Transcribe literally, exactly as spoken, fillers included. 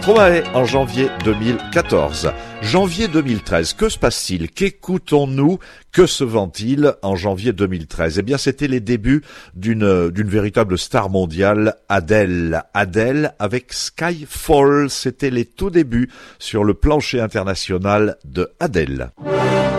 Stromae en janvier deux mille quatorze. Janvier deux mille treize, que se passe-t-il? Qu'écoutons-nous? Que se vend-il en janvier deux mille treize? Eh bien, c'était les débuts d'une d'une véritable star mondiale, Adele. Adele avec Skyfall, c'était les tout débuts sur le plancher international de Adele.